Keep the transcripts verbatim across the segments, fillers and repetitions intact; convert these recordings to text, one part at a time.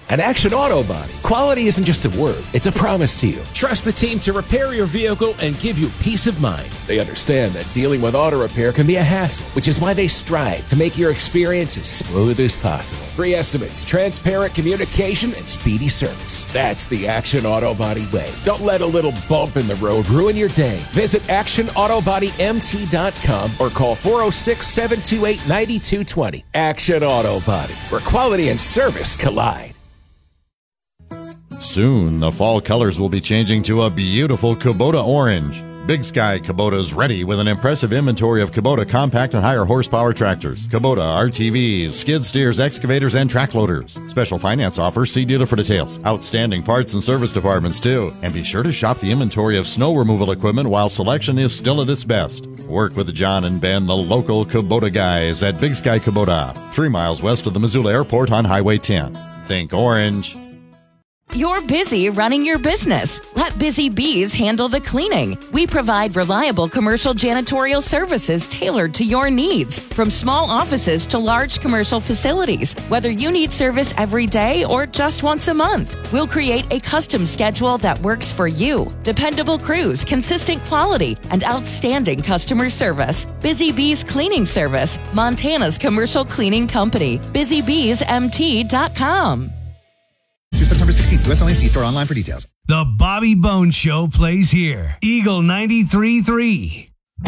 At Action Auto Body, quality isn't just a word, it's a promise to you. Trust the team to repair your vehicle and give you peace of mind. They understand that dealing with auto repair can be a hassle, which is why they strive to make your experience as smooth as possible. Free estimates, transparent communication, and speedy service. That's the Action Auto Body way. Don't let a little bump in the road ruin your day. Visit action auto body m t dot com or call four oh six, seven two eight, nine two two zero. Action Auto Body, where quality and service collide. Soon, the fall colors will be changing to a beautiful Kubota orange. Big Sky Kubota's ready with an impressive inventory of Kubota compact and higher horsepower tractors, Kubota R T Vs, skid steers, excavators, and track loaders. Special finance offers, see dealer for details. Outstanding parts and service departments, too. And be sure to shop the inventory of snow removal equipment while selection is still at its best. Work with John and Ben, the local Kubota guys at Big Sky Kubota, three miles west of the Missoula Airport on Highway ten. Think orange. You're busy running your business. Let Busy Bees handle the cleaning. We provide reliable commercial janitorial services tailored to your needs, from small offices to large commercial facilities. Whether you need service every day or just once a month, we'll create a custom schedule that works for you. Dependable crews, consistent quality, and outstanding customer service. Busy Bees Cleaning Service, Montana's commercial cleaning company. busy bees m t dot com. Through September sixteenth, U S only. See store online for details. The Bobby Bones Show plays here. Eagle ninety-three point three.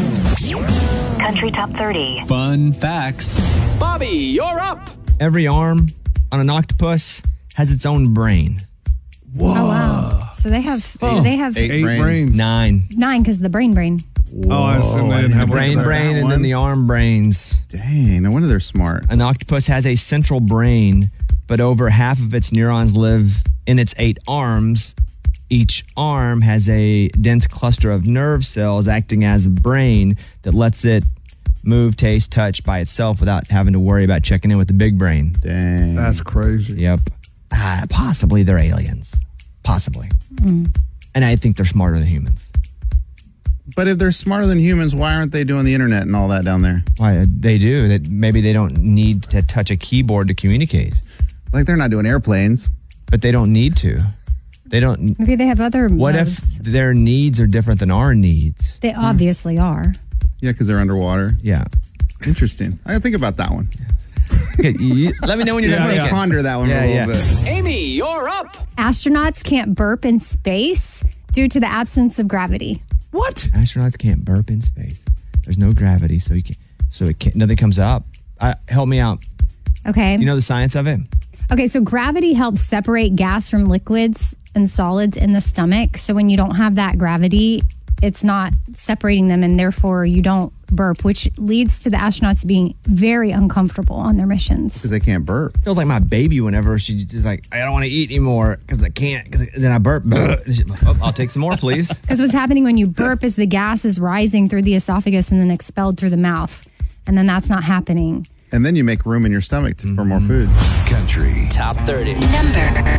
Country Top thirty. Fun facts. Bobby, you're up. Every arm on an octopus has its own brain. Whoa. Oh, wow. So they have, oh, they have eight, eight brains. brains. Nine. Nine because the brain brain. Whoa. Oh, I assume they didn't have the brain brain and then the arm brains. Dang, no wonder they're smart. An octopus has a central brain, but over half of its neurons live in its eight arms. Each arm has a dense cluster of nerve cells acting as a brain that lets it move, taste, touch by itself without having to worry about checking in with the big brain. Dang. That's crazy. Yep. Uh, possibly they're aliens. Possibly. Mm. And I think they're smarter than humans. But if they're smarter than humans, why aren't they doing the internet and all that down there? Why, they do. That maybe they don't need to touch a keyboard to communicate. Like they're not doing airplanes. But they don't need to. They don't. Maybe they have other What modes. if their needs are different than our needs? They obviously are. Yeah, because they're underwater. Yeah. Interesting. I gotta think about that one. Okay, you, let me know when you're yeah, done yeah. thinking. Ponder that one yeah, for a yeah. little bit. Amy, you're up. Astronauts can't burp in space due to the absence of gravity. What? Astronauts can't burp in space. There's no gravity, so you can, so it can't, nothing comes up. Uh, help me out. Okay. You know the science of it? Okay, so gravity helps separate gas from liquids and solids in the stomach. So when you don't have that gravity, it's not separating them, and therefore you don't burp, which leads to the astronauts being very uncomfortable on their missions. Because they can't burp. Feels like my baby whenever she's just like, I don't want to eat anymore because I can't. Cause then I burp. Oh, I'll take some more, please. Because what's happening when you burp is the gas is rising through the esophagus and then expelled through the mouth. And then that's not happening. And then you make room in your stomach to, for more food. Country Top thirty. Number